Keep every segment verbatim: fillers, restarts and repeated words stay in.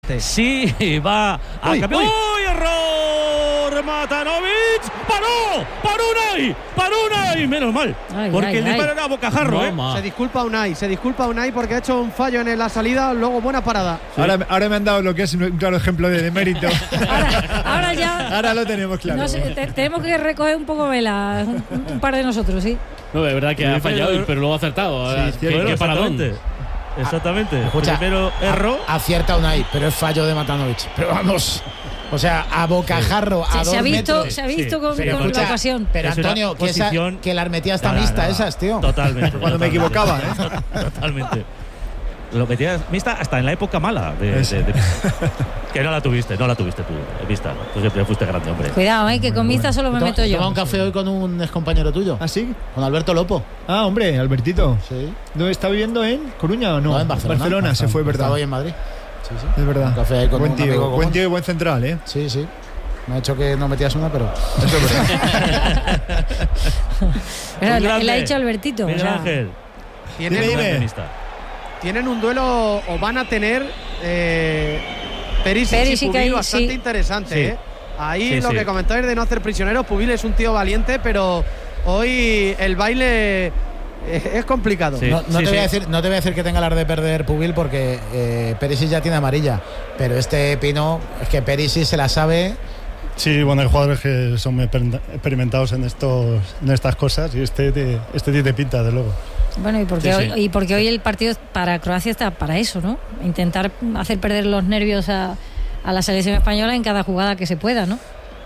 este. Sí, va a Uy, cambiar. uy. ¡Uy, error! Matanovic. ¡Paró! ¡Paró Unai! ¡Paró Unai! Menos mal. Ay, porque ay, el disparo ay. era a bocajarro, ¿eh? Se disculpa Unai, se disculpa Unai porque ha hecho un fallo en la salida, luego buena parada. Sí. Ahora, ahora me han dado lo que es un claro ejemplo de, de mérito. Ahora, ahora ya. Ahora lo tenemos claro. No sé, te, tenemos que recoger un poco vela, un, un par de nosotros, sí. No, de verdad que Sí, ha fallado, pero- pero luego ha acertado. Sí, ¿Qué, Bueno, qué paradón? exactamente. Exactamente. Escucha, Primero erró. a- acierta Unai, pero es fallo de Matanovic. Pero vamos, o sea, a bocajarro, a Se, dos se ha visto, metros. se ha visto Sí, con, pero con escucha, la ocasión. Pero Es una Antonio, que, esa, posición- que la armetía está Nada, mixta nada. esas, tío. Totalmente. Cuando me totalmente. equivocaba, ¿eh? Totalmente. Lo metía mixta hasta en la época mala. De, Eso. de- de- que no la tuviste, no la tuviste tú, vista. Tú siempre fuiste grande, hombre. Cuidado, eh, que con vista solo me Toma- meto yo. Toma un café hoy con un excompañero tuyo, ¿Ah, sí? con Alberto Lopo. Ah, hombre, Albertito. Sí. ¿Dónde está viviendo? ¿En Coruña o no? No, en Barcelona. se fue, Estaba ¿verdad? hoy en Madrid. Sí, sí. Es verdad. Un café ahí con buen un tío, amigo buen común. tío y buen central, ¿eh? Sí, sí. Me ha hecho que no metías una, pero. Eso es verdad. Pero Muy le, grande. le ha dicho Albertito. o Miguel sea, Ángel. Tienen, Dime, dime. Mixta. tienen un duelo o van a tener eh, Perisic, Perisic y Pubil ahí, bastante sí. interesante. Sí. ¿eh? Ahí Sí, lo sí. que comentáis de no hacer prisioneros, Pubil es un tío valiente, pero hoy el baile eh, es complicado. Sí. No, no te voy a sí. decir, no te voy a decir que tenga las de perder Pubil porque eh, Perisic ya tiene amarilla. Pero este Pino, es que Perisic se la sabe. Sí, bueno, hay jugadores que son muy exper- experimentados en estos en estas cosas y este te- este tiene pinta, de luego. Bueno, y porque, Sí, hoy, sí. y porque hoy el partido para Croacia está para eso, ¿no? Intentar hacer perder los nervios a, a la selección española en cada jugada que se pueda, ¿no?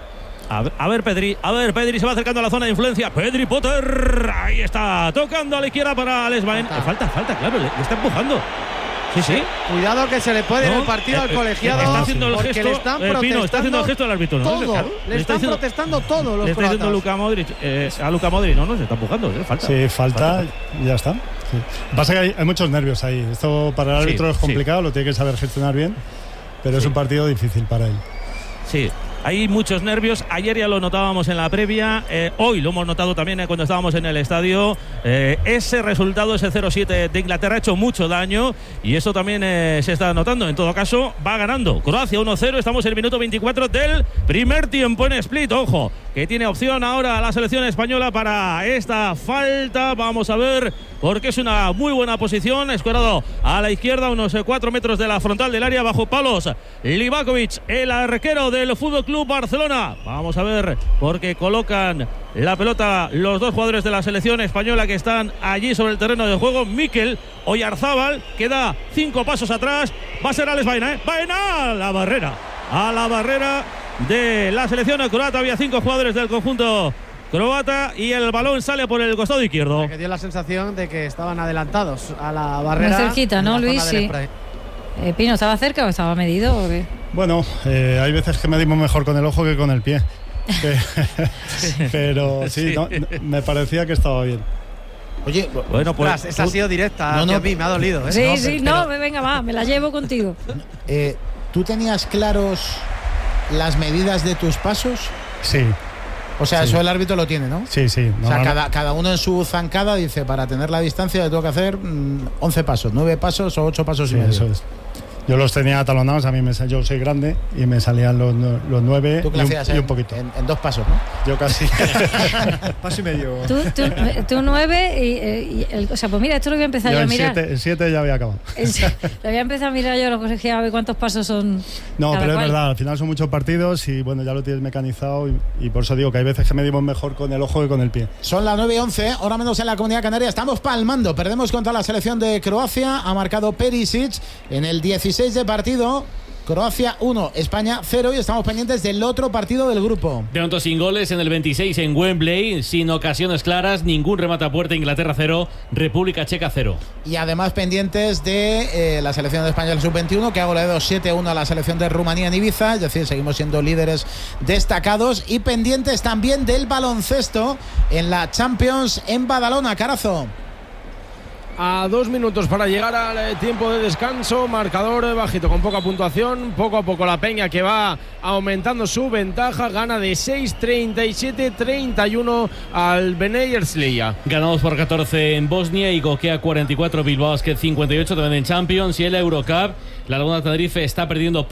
A ver, a ver, Pedri, a ver, Pedri se va acercando a la zona de influencia. Pedri Potter, ahí está, tocando a la izquierda para Alex Baen. Falta. Falta, falta, claro, le, le está empujando. Sí, sí. Cuidado que se le puede en No, el partido eh, al eh, colegiado está haciendo el porque gesto, le están eh, protestando Pino, está haciendo el gesto del árbitro, ¿no? todo, Claro, le está están diciendo- protestando todos los Le está diciendo croatas. Luka Modric, eh, a Luka Modric, no, no, se está empujando, eh, falta. Sí, falta y ya está. Sí. Pasa que hay, hay muchos nervios ahí. Esto para el Sí, árbitro es sí. complicado, lo tiene que saber gestionar bien, pero es Sí. un partido difícil para él. Sí, hay muchos nervios. Ayer ya lo notábamos en la previa. Eh, hoy lo hemos notado también eh, cuando estábamos en el estadio. Eh, ese resultado, ese cero siete de Inglaterra, ha hecho mucho daño. Y eso también eh, se está notando. En todo caso, va ganando Croacia uno cero. Estamos en el minuto veinticuatro del primer tiempo en Split. Ojo, que tiene opción ahora la selección española para esta falta. Vamos a ver, porque es una muy buena posición. Escuadrado a la izquierda, unos cuatro metros de la frontal del área, bajo palos. Livakovic, el arquero del Fútbol Club Barcelona. Vamos a ver, porque colocan la pelota los dos jugadores de la selección española que están allí sobre el terreno de juego. Mikel Oyarzábal, que da cinco pasos atrás. Va a ser Alex Baena, ¿eh? Baena a la barrera. A la barrera de la selección croata. Había cinco jugadores del conjunto croata y el balón sale por el costado izquierdo. Que dio la sensación de que estaban adelantados a la barrera. Muy cerquita, en ¿no, la zona Luis? del Sí. spray. Eh, Pino, ¿estaba cerca o estaba medido? ¿O qué? Bueno, eh, hay veces que medimos mejor con el ojo que con el pie. Que- pero sí, Sí. no, me parecía que estaba bien. Oye, Bueno, pues Ostras, esa ha sido directa. No, no, hacia mí, me ha dolido. ¿eh? Sí, no, sí, pero- no, venga, va, me la llevo contigo. eh, ¿tú tenías claros las medidas de tus pasos? Sí, O sea, Sí. eso el árbitro lo tiene, ¿no? sí, sí. O sea, normal- cada, cada uno en su zancada dice, para tener la distancia le tengo que hacer mm, once pasos, nueve pasos o ocho pasos sí, y medio. eso es. Yo los tenía atalonados, a mí me, sal- yo soy grande y me salían los, nu- los nueve ¿Tú qué y le un, hacías y en, un poquito. en- en dos pasos, no? Yo casi. Paso y medio. Tú, tú, tú nueve y, eh, y el- o sea, pues mira, esto lo voy a empezar Yo yo a en mirar. siete, en siete ya había acabado. En se- Lo voy a empezar a mirar yo los colegiados a ver cuántos pasos son. No, cada pero es cual. verdad, al final son muchos partidos y bueno, ya lo tienes mecanizado y, y por eso digo que hay veces que medimos mejor con el ojo que con el pie. Son las nueve y once, ahora menos en la Comunidad Canaria. Estamos palmando, perdemos contra la selección de Croacia. Ha marcado Perisic en el dieciséis de partido. Croacia uno, España cero y estamos pendientes del otro partido del grupo. De momento sin goles en el veintiséis en Wembley, sin ocasiones claras, ningún remate a puerta. Inglaterra cero, República Checa cero. Y además pendientes de eh, la selección de España del sub veintiuno, que ha goleado siete a uno a la selección de Rumanía en Ibiza. Es decir, seguimos siendo líderes destacados. Y pendientes también del baloncesto en la Champions en Badalona. Carazo. A dos minutos para llegar al eh, tiempo de descanso, marcador eh, bajito con poca puntuación, poco a poco la Peña que va aumentando su ventaja, gana de seis treinta y siete treinta y uno al Bnei Herzliya. Ganamos por catorce en Bosnia y Gokea cuarenta y cuatro, Bilbao Basket cincuenta y ocho también en Champions y en la Eurocup. La Laguna de Tenerife está perdiendo